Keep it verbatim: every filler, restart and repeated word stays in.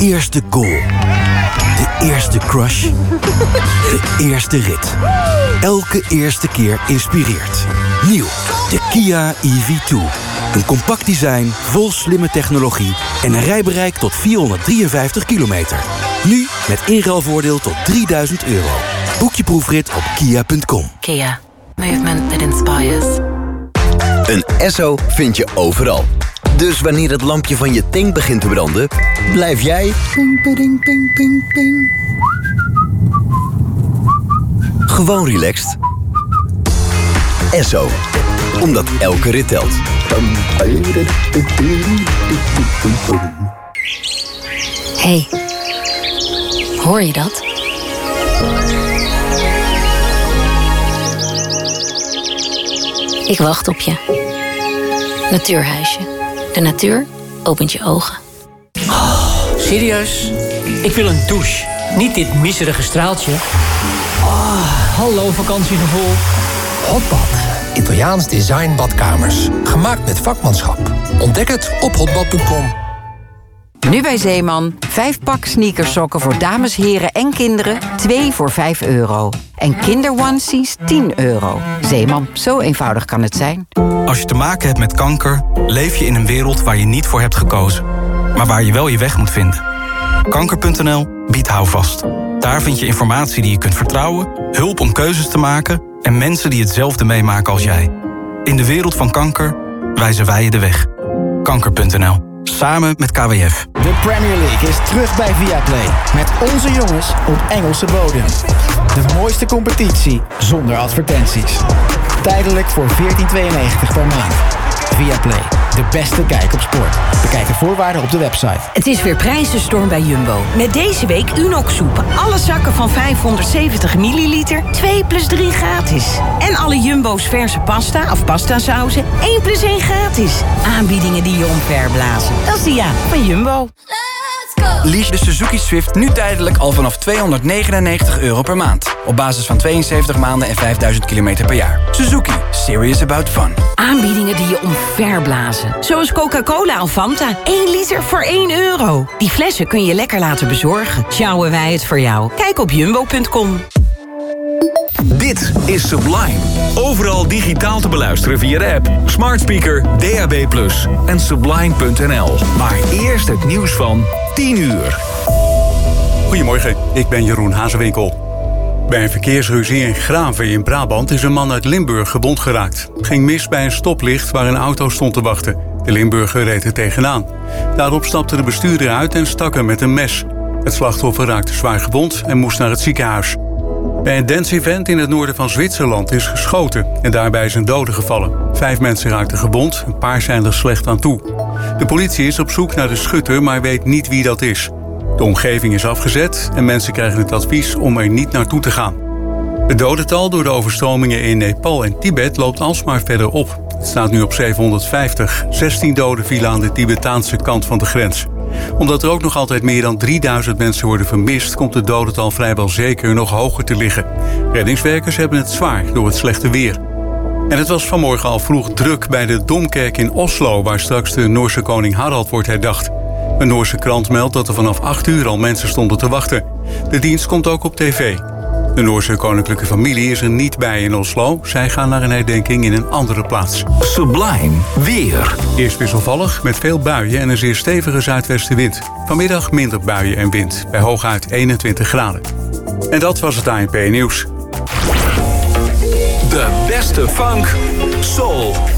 eerste goal. De eerste crush. De eerste rit. Elke eerste keer inspireert. Nieuw, de Kia E V twee. Een compact design, vol slimme technologie en een rijbereik tot vierhonderddrieënvijftig kilometer. Nu met inruilvoordeel tot drieduizend euro. Boek je proefrit op kia punt com. Kia. Movement that inspires. Een Esso vind je overal. Dus wanneer het lampje van je tank begint te branden, blijf jij ping, ping, ping, ping, ping. Gewoon relaxed. Esso. Omdat elke rit telt. Hey, hoor je dat? Ik wacht op je. Natuurhuisje. De natuur opent je ogen. Oh, serieus? Ik wil een douche. Niet dit miserige straaltje. Oh, hallo vakantiegevoel. Hotbad. Italiaans design badkamers. Gemaakt met vakmanschap. Ontdek het op hotbad punt com. Nu bij Zeeman. Vijf pak sneakersokken voor dames, heren en kinderen. Twee voor vijf euro. En kinderonesies tien euro. Zeeman, zo eenvoudig kan het zijn. Als je te maken hebt met kanker, leef je in een wereld waar je niet voor hebt gekozen. Maar waar je wel je weg moet vinden. Kanker punt n l biedt houvast. Daar vind je informatie die je kunt vertrouwen, hulp om keuzes te maken en mensen die hetzelfde meemaken als jij. In de wereld van kanker wijzen wij je de weg. Kanker punt n l. Samen met K W F. De Premier League is terug bij Viaplay. Met onze jongens op Engelse bodem. De mooiste competitie zonder advertenties. Tijdelijk voor veertien tweeënnegentig per maand. Viaplay. De beste kijk op sport. Bekijk de voorwaarden op de website. Het is weer prijzenstorm bij Jumbo. Met deze week Unox soep. Alle zakken van vijfhonderdzeventig milliliter. twee plus drie gratis. En alle Jumbo's verse pasta of pastasauzen. één plus één gratis. Aanbiedingen die je omverblazen. Dat is de ja van Jumbo. Lease de Suzuki Swift nu tijdelijk al vanaf tweehonderdnegenennegentig euro per maand. Op basis van tweeënzeventig maanden en vijfduizend kilometer per jaar. Suzuki. Serious about fun. Aanbiedingen die je omverblazen. Zoals Coca-Cola of Fanta. één liter voor één euro. Die flessen kun je lekker laten bezorgen. Sjouwen wij het voor jou. Kijk op jumbo punt com. Dit is Sublime. Overal digitaal te beluisteren via de app, smart speaker, D A B plus, en sublime punt n l. Maar eerst het nieuws van tien uur. Goedemorgen, ik ben Jeroen Hazewinkel. Bij een verkeersruzie in Graven in Brabant is een man uit Limburg gewond geraakt. Het ging mis bij een stoplicht waar een auto stond te wachten. De Limburger reed er tegenaan. Daarop stapte de bestuurder uit en stak hem met een mes. Het slachtoffer raakte zwaar gewond en moest naar het ziekenhuis. Bij een dance-event in het noorden van Zwitserland is geschoten en daarbij is een dode gevallen. Vijf mensen raakten gewond, een paar zijn er slecht aan toe. De politie is op zoek naar de schutter, maar weet niet wie dat is. De omgeving is afgezet en mensen krijgen het advies om er niet naartoe te gaan. Het dodental door de overstromingen in Nepal en Tibet loopt alsmaar verder op. Het staat nu op zevenhonderdvijftig. zestien doden vielen aan de Tibetaanse kant van de grens. Omdat er ook nog altijd meer dan drieduizend mensen worden vermist, komt het dodental vrijwel zeker nog hoger te liggen. Reddingswerkers hebben het zwaar door het slechte weer. En het was vanmorgen al vroeg druk bij de Domkerk in Oslo, waar straks de Noorse koning Harald wordt herdacht. Een Noorse krant meldt dat er vanaf acht uur al mensen stonden te wachten. De dienst komt ook op tv. De Noorse koninklijke familie is er niet bij in Oslo. Zij gaan naar een herdenking in een andere plaats. Sublime weer. Eerst wisselvallig met veel buien en een zeer stevige zuidwestenwind. Vanmiddag minder buien en wind, bij hooguit eenentwintig graden. En dat was het A N P-nieuws. De beste funk, soul